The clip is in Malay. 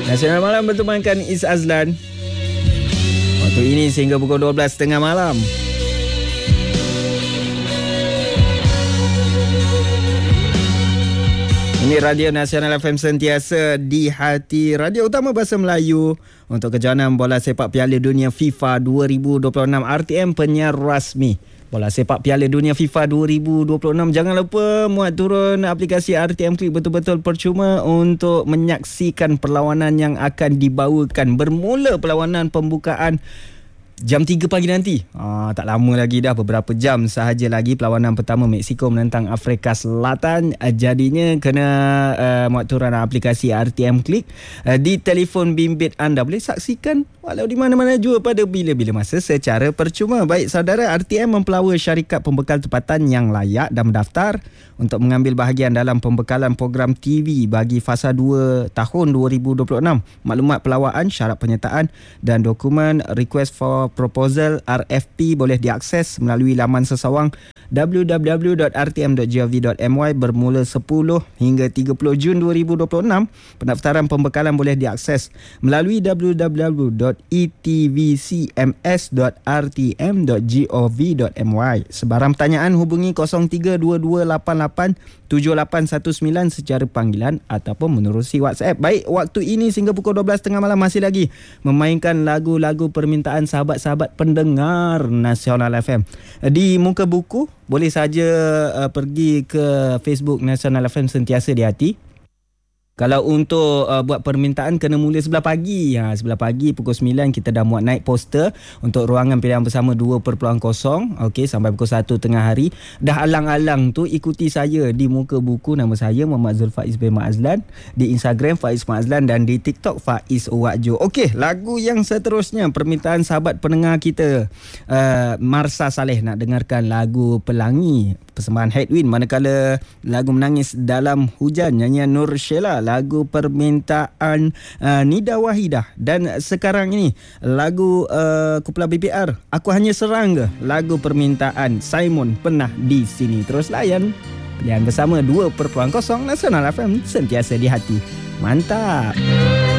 Nasional Malam bertemankan Is Azlan. Waktu ini sehingga pukul 12.30 malam. Ini Radio Nasional FM sentiasa di hati radio utama bahasa Melayu untuk kejohanan bola sepak Piala Dunia FIFA 2026. RTM penyiar rasmi bola sepak Piala Dunia FIFA 2026. Jangan lupa muat turun aplikasi RTM Click, betul-betul percuma untuk menyaksikan perlawanan yang akan dibawakan. Bermula perlawanan pembukaan jam 3 pagi nanti. Tak lama lagi dah, beberapa jam sahaja lagi. Perlawanan pertama Mexico menentang Afrika Selatan. Jadinya kena muat turun aplikasi RTM Click di telefon bimbit anda. Boleh saksikan walau di mana-mana jua pada bila-bila masa secara percuma. Baik saudara, RTM mempelawa syarikat pembekal tempatan yang layak dan mendaftar untuk mengambil bahagian dalam pembekalan program TV bagi fasa 2 tahun 2026. Maklumat pelawaan, syarat penyertaan dan dokumen request for proposal RFP boleh diakses melalui laman sesawang www.rtm.gov.my bermula 10 hingga 30 Jun 2026. Pendaftaran pembekalan boleh diakses melalui www.etvcms.rtm.gov.my. Sebarang pertanyaan hubungi 0322887819 secara panggilan ataupun menerusi WhatsApp. Baik, waktu ini sehingga pukul 12.30 malam masih lagi memainkan lagu-lagu permintaan sahabat-sahabat pendengar Nasional FM. Di muka buku boleh saja pergi ke Facebook Nasional FM sentiasa di hati. Kalau untuk buat permintaan kena mula sebelah pagi. Sebelah pagi pukul 9 kita dah muat naik poster untuk ruangan pilihan bersama 2.0. Okey, sampai pukul 1 tengah hari. Dah alang-alang tu ikuti saya di muka buku. Nama saya Muhammad Zulfaiz bin Ma'azlan. Di Instagram Faiz Ma'azlan dan di TikTok Faiz Owakjo. Okey, lagu yang seterusnya permintaan sahabat pendengar kita. Marsa Saleh nak dengarkan lagu Pelangi, persembahan Headwind, manakala lagu Menangis Dalam Hujan nyanyian Nur Sheila, lagu permintaan Nida Wahidah. Dan sekarang ini lagu kumpulan BPR, Aku Hanya Serangga, lagu permintaan Simon Pernah di Sini. Terus layan pilihan bersama 2.0 Nasional FM sentiasa di hati. Mantap.